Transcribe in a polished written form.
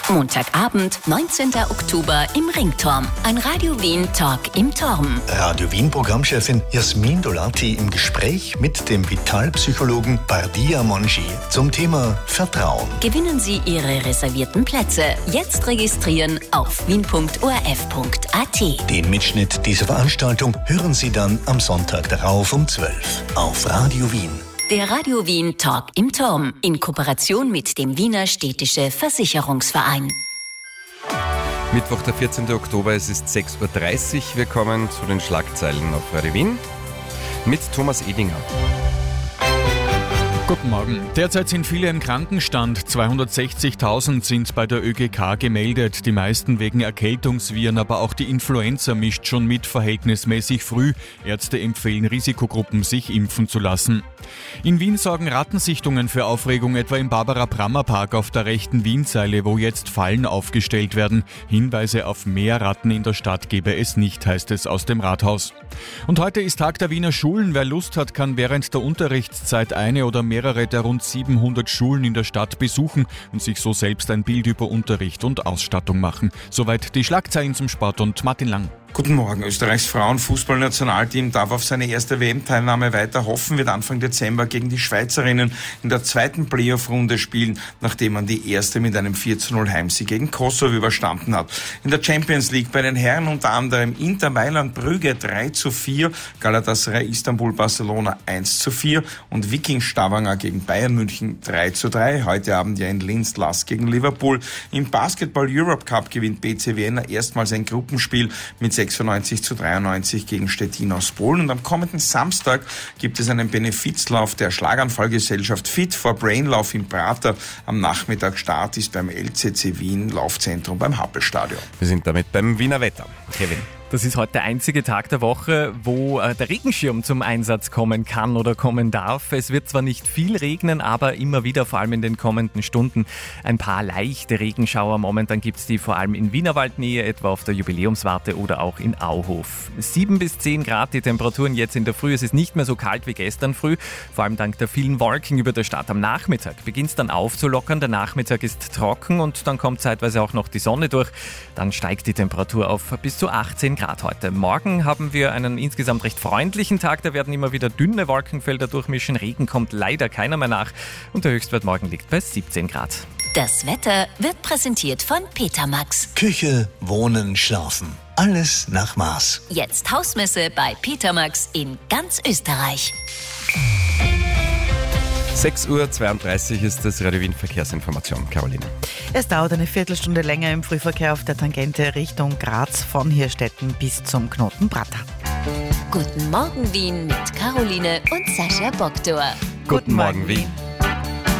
Montagabend, 19. Oktober im Ringturm. Ein Radio Wien Talk im Turm. Radio Wien Programmchefin Jasmin Dolati im Gespräch mit dem Vitalpsychologen Bardia Monji zum Thema Vertrauen. Gewinnen Sie Ihre reservierten Plätze. Jetzt registrieren auf wien.orf.at. Den Mitschnitt dieser Veranstaltung hören Sie dann am Sonntag darauf um 12 auf Radio Wien. Der Radio Wien Talk im Turm in Kooperation mit dem Wiener Städtische Versicherungsverein. Mittwoch, der 14. Oktober, es ist 6.30 Uhr. Wir kommen zu den Schlagzeilen auf Radio Wien mit Thomas Edinger. Guten Morgen. Derzeit sind viele im Krankenstand. 260.000 sind bei der ÖGK gemeldet. Die meisten wegen Erkältungsviren, aber auch die Influenza mischt schon mit verhältnismäßig früh. Ärzte empfehlen Risikogruppen, sich impfen zu lassen. In Wien sorgen Rattensichtungen für Aufregung, etwa im Barbara-Brammer-Park auf der rechten Wienseile, wo jetzt Fallen aufgestellt werden. Hinweise auf mehr Ratten in der Stadt gebe es nicht, heißt es aus dem Rathaus. Und heute ist Tag der Wiener Schulen. Wer Lust hat, kann während der Unterrichtszeit eine oder mehrere der rund 700 Schulen in der Stadt besuchen und sich so selbst ein Bild über Unterricht und Ausstattung machen. Soweit die Schlagzeilen zum Sport und Martin Lang. Guten Morgen. Österreichs Frauenfußballnationalteam darf auf seine erste WM-Teilnahme weiter hoffen, wird Anfang Dezember gegen die Schweizerinnen in der zweiten Playoff-Runde spielen, nachdem man die erste mit einem 4:0 Heimsieg gegen Kosovo überstanden hat. In der Champions League bei den Herren unter anderem Inter Mailand Brügge 3:4, Galatasaray Istanbul Barcelona 1:4 und Viking Stavanger gegen Bayern München 3:3. Heute Abend ja in Linz Lask gegen Liverpool. Im Basketball Europe Cup gewinnt BC Vienna erstmals ein Gruppenspiel mit 96:93 gegen Stettin aus Polen. Und am kommenden Samstag gibt es einen Benefizlauf der Schlaganfallgesellschaft Fit for Brain Lauf in Prater. Am Nachmittag Start ist beim LCC Wien Laufzentrum beim Happelstadion. Wir sind damit beim Wiener Wetter. Kevin. Das ist heute der einzige Tag der Woche, wo der Regenschirm zum Einsatz kommen kann oder kommen darf. Es wird zwar nicht viel regnen, aber immer wieder, vor allem in den kommenden Stunden, ein paar leichte Regenschauer. Momentan gibt es die vor allem in Wienerwaldnähe, etwa auf der Jubiläumswarte oder auch in Auhof. 7 bis 10 Grad die Temperaturen jetzt in der Früh. Es ist nicht mehr so kalt wie gestern früh, vor allem dank der vielen Wolken über der Stadt. Am Nachmittag beginnt es dann aufzulockern. Der Nachmittag ist trocken und dann kommt zeitweise auch noch die Sonne durch. Dann steigt die Temperatur auf bis zu 18 Grad heute. Morgen haben wir einen insgesamt recht freundlichen Tag. Da werden immer wieder dünne Wolkenfelder durchmischen. Regen kommt leider keiner mehr nach. Und der Höchstwert morgen liegt bei 17 Grad. Das Wetter wird präsentiert von Petermax. Küche, Wohnen, Schlafen. Alles nach Maß. Jetzt Hausmesse bei Petermax in ganz Österreich. 6.32 Uhr ist das Radio Wien Verkehrsinformation. Caroline. Es dauert eine Viertelstunde länger im Frühverkehr auf der Tangente Richtung Graz von Hirstetten bis zum Knoten Prater. Guten Morgen Wien mit Caroline und Sascha Bogdor. Guten Morgen Wien.